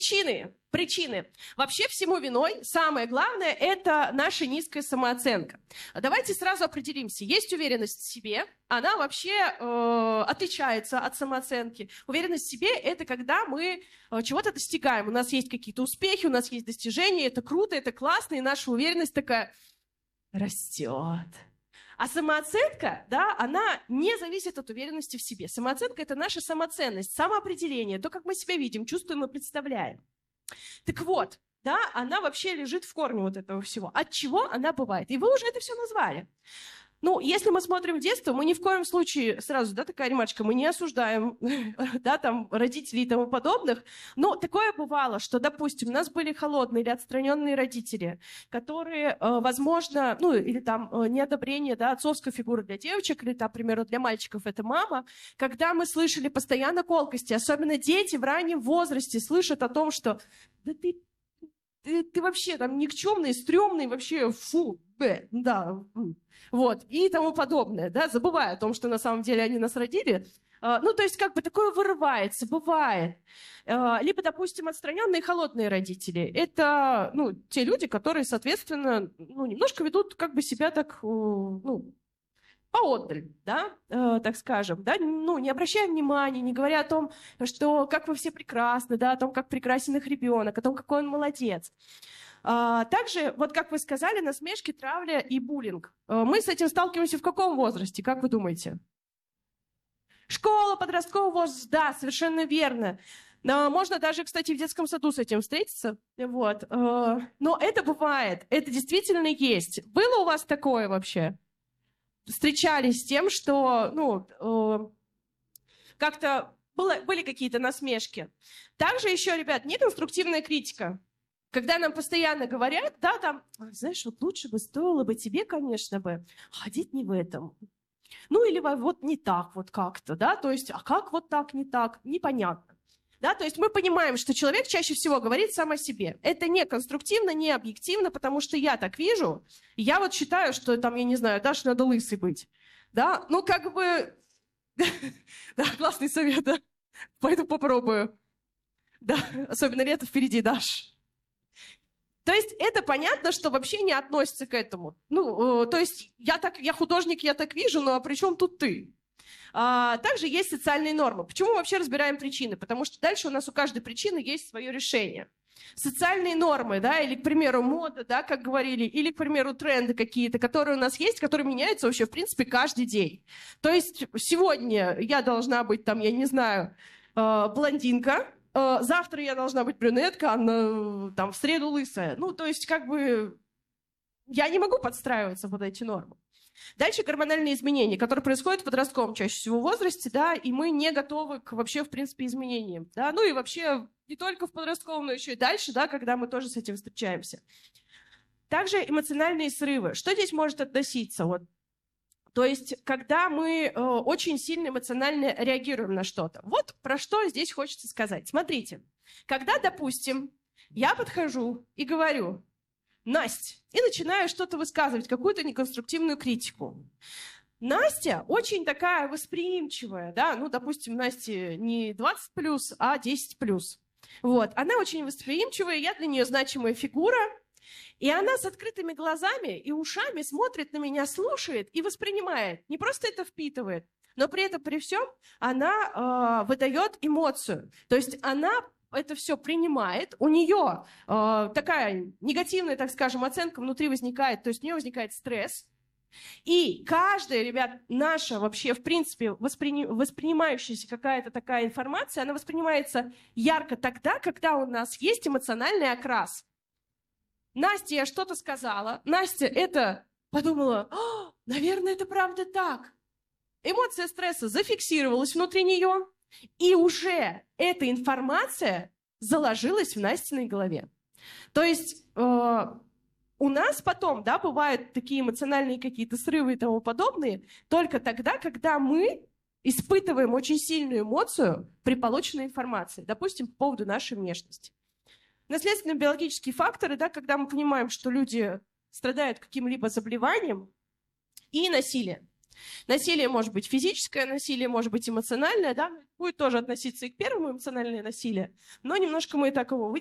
Причины. Вообще всему виной, самое главное, это наша низкая самооценка. Давайте сразу определимся. Есть уверенность в себе, она вообще отличается от самооценки. Уверенность в себе – это когда мы чего-то достигаем. У нас есть какие-то успехи, у нас есть достижения, это круто, это классно, и наша уверенность такая растет. А самооценка, да, она не зависит от уверенности в себе. Самооценка – это наша самоценность, самоопределение, то, как мы себя видим, чувствуем и представляем. Так вот, да, она вообще лежит в корне вот этого всего. От чего она бывает? И вы уже это все назвали. Ну, если мы смотрим в детство, мы ни в коем случае, сразу, да, такая ремарочка, мы не осуждаем, да, там, родителей и тому подобных, но такое бывало, что, допустим, у нас были холодные или отстраненные родители, которые, возможно, ну, или там неодобрение, да, отцовской фигуры для девочек, или, там, к примеру, для мальчиков это мама, когда мы слышали постоянно колкости, особенно дети в раннем возрасте слышат о том, что да ты вообще там никчемный, стрёмный, вообще фу, да, вот, и тому подобное, да, забывая о том, что на самом деле они нас родили. Ну, то есть как бы такое вырывается, бывает. Либо, допустим, отстраненные холодные родители. Это, ну, те люди, которые, соответственно, ну, немножко ведут как бы себя так, ну, поотдаль, да, так скажем, да, ну, не обращая внимания, не говоря о том, что как вы все прекрасны, да, о том, как прекрасен их ребенок, о том, какой он молодец. Также, вот как вы сказали, насмешки, травля и буллинг. Мы с этим сталкиваемся в каком возрасте, как вы думаете? Школа, подростковый возраст, да, совершенно верно. Можно даже, кстати, в детском саду с этим встретиться, вот. Но это бывает, это действительно есть. Было у вас такое вообще? Встречались с тем, что, ну, как-то были какие-то насмешки. Также еще, ребят, неконструктивная критика. Когда нам постоянно говорят, да, там, знаешь, вот лучше бы стоило бы тебе, конечно бы, ходить не в этом. Ну, или вот не так вот как-то, да, то есть, а как вот так не так, непонятно. Да, то есть мы понимаем, что человек чаще всего говорит сам о себе. Это не конструктивно, не объективно, потому что я так вижу, и я вот считаю, что там, я не знаю, Даше надо лысой быть. Да, ну как бы, да, классный совет, да, пойду попробую. Да, особенно лето впереди, Даш. То есть это понятно, что вообще не относится к этому. Ну, то есть я художник, я так вижу, но при чем тут ты? Также есть социальные нормы. Почему мы вообще разбираем причины? Потому что дальше у нас у каждой причины есть свое решение. Социальные нормы, да, или, к примеру, мода, да, как говорили, или, к примеру, тренды какие-то, которые у нас есть, которые меняются вообще, в принципе, каждый день. То есть сегодня я должна быть, там, я не знаю, блондинка, завтра я должна быть брюнетка, а там, в среду лысая. Ну, то есть, как бы, я не могу подстраиваться под эти нормы. Дальше гормональные изменения, которые происходят в подростковом чаще всего возрасте, да, и мы не готовы к вообще, в принципе, изменениям, да, ну и вообще не только в подростковом, но еще и дальше, да, когда мы тоже с этим встречаемся. Также эмоциональные срывы. Что здесь может относиться? Вот. То есть, когда мы очень сильно эмоционально реагируем на что-то. Вот про что здесь хочется сказать. Смотрите, когда, допустим, я подхожу и говорю: Настя, и начинаю что-то высказывать, какую-то неконструктивную критику. Настя очень такая восприимчивая, да, ну, допустим, Насте не 20+, а 10+. Вот, она очень восприимчивая, я для нее значимая фигура, и она с открытыми глазами и ушами смотрит на меня, слушает и воспринимает. Не просто это впитывает, но при этом, при всем, она выдает эмоцию. То есть она это все принимает, у нее такая негативная, так скажем, оценка внутри возникает, то есть у нее возникает стресс. И каждая, ребят, наша вообще, в принципе, воспринимающаяся какая-то такая информация, она воспринимается ярко тогда, когда у нас есть эмоциональный окрас. Настя, я что-то сказала, Настя это подумала: наверное, это правда так. Эмоция стресса зафиксировалась внутри нее, и уже эта информация заложилась в Настиной голове. То есть у нас потом, да, бывают такие эмоциональные какие-то срывы и тому подобные только тогда, когда мы испытываем очень сильную эмоцию при полученной информации, допустим, по поводу нашей внешности. Наследственно-биологические факторы, да, когда мы понимаем, что люди страдают каким-либо заболеванием, и насилие. Насилие может быть физическое, насилие может быть эмоциональное, да, будет тоже относиться и к первому эмоциональное насилие, но немножко мы так его